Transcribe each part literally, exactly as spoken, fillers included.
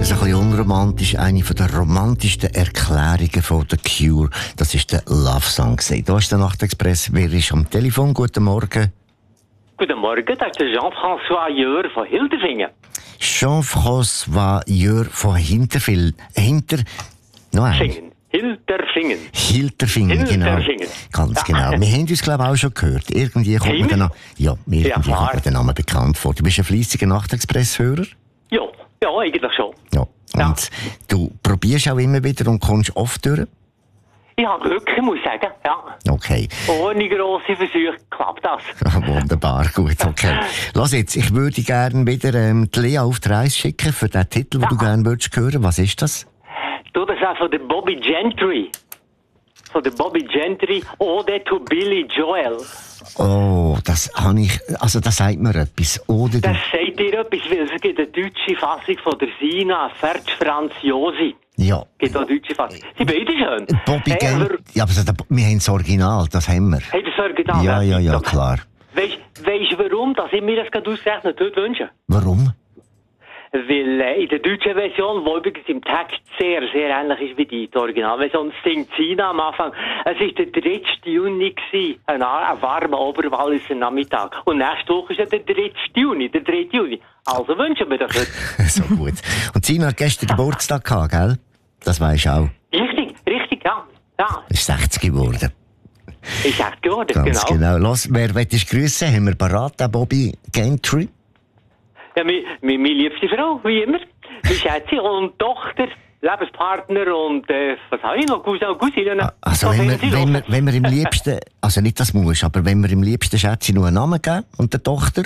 ist ein bisschen unromantisch. Eine der romantischsten Erklärungen von The Cure. Das ist der Love Song. Da ist der Nachtexpress. Wer ist am Telefon? Guten Morgen. Guten Morgen, das ist der Jean-François Jör von Hilterfingen. Jean-François Jör von Hinterfil. Hinter... Noch Fingen. Hilterfingen. Hilterfingen, genau. Hilterfingen. Ganz genau. Wir haben uns, glaube ich, auch schon gehört. Irgendwie kommt mir der Name, ja, irgendwie Ja, kommt klar. mir der Name bekannt vor. Du bist ein fleissiger Nachtexpress-Hörer. Ja, ja, eigentlich schon. Ja. Und Ja. du probierst auch immer wieder und kommst oft durch. Ich habe Glück, ich muss sagen. Ja. Okay. Ohne grosse Versuche klappt das. Wunderbar, gut, okay. Lass jetzt, ich würde gerne wieder ähm, die Lea auf die Reise schicken für den Titel, den Ja. du gerne würdest hören. Was ist das? Du, das ist von der Bobby Gentry. Von der Bobby Gentry, Ode to Billy Joel. Oh, das habe ich, also das sagt mir etwas. Oder du, Das sagt dir etwas, weil es gibt eine deutsche Fassung von der Sina Fertz-Franziosi. ja. Es gibt auch eine deutsche Fassung. Sie beide schön. Bobby Hey, Gent, aber- ja, aber so, wir haben das Original, das haben wir. Hey, das Original. Ja, ja, ja, klar. Weißt du, warum dass ich mir das gerade ausgerechnet heute wünsche? Warum? Weil äh, in der deutschen Version, die übrigens im Text sehr, sehr ähnlich ist wie die, die Originalversion, singt Sina am Anfang. Es war der dritte Juni, gewesen, ein, ein warmer Oberwalliser Nachmittag. Und nächste Woche ist ja der dritte Juni, der dritte Juni. Also wünschen wir das heute. So gut. Und Sina hat gestern Geburtstag gehabt, gell? Das weisst du auch. Richtig, richtig, ja. Ja, Ist sechzig geworden. ist echt geworden, Ganz genau. genau. Los, wer willst du grüssen? Haben wir parat, den Bobby Gentry? Ja, meine, meine, meine liebste Frau, wie immer. Meine Schätze und Tochter, Lebenspartner und, äh, was habe ich noch? Cousin und Cousine. Ah, Also, So wenn wir, viel wenn, wir, los. wenn wir im liebsten, also nicht das muss, aber wenn wir im liebsten Schätze noch einen Namen geben und der Tochter?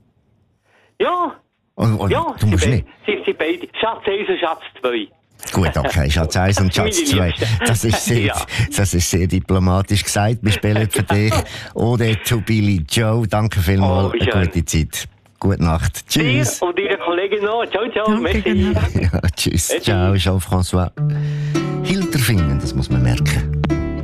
Ja, Und, und, ja, du musst sie, nicht. beide, sie, sie beide. Schatz eins und Schatz zwei. Gut, okay, Schatz eins und Das Schatz sind meine zwei. Liebsten. Das ist sehr, Ja. das ist sehr diplomatisch gesagt. Wir spielen für dich Ode to Billy Joe. Danke vielmals. Oh, wie Eine schön. gute Zeit. Gute Nacht. Dir Tschüss. und Ihre Kollegin noch. Ciao, ciao. Merci. Ja, tschüss. Merci. Ciao, Jean-François. Hilterfingen, das muss man merken.